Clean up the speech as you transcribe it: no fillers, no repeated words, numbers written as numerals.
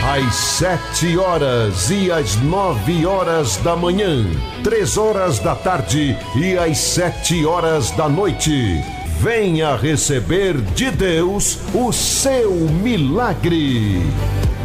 às 7h e às 9h da manhã, 3h da tarde e às 7h da noite. Venha receber de Deus o seu milagre.